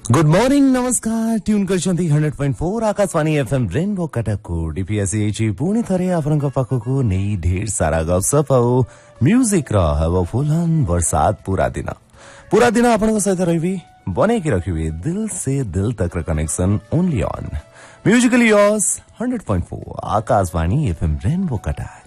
Good morning नमस्कार tune करछंती 100.4 Akashvani FM rainbow कटकू DPSC पुणी थरे आपनका पाखकू नेई ढेर सारा गपसप आउ म्यूजिक रा हवा फुलन बरसात पूरा दिन आपनका सहित रहिबी बने की रखिबी दिल से दिल तक connection only on Musically yours 100.4 Akashvani FM rainbow Cuttack.